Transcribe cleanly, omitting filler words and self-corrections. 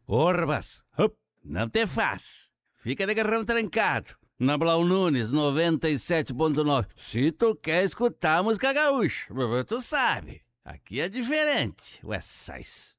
Ô, rapaz, não te faz. Fica de garrão trancado. Na Blau Nunes 97.9. Se tu quer escutar a música gaúcha, tu sabe. Aqui é diferente, West Side.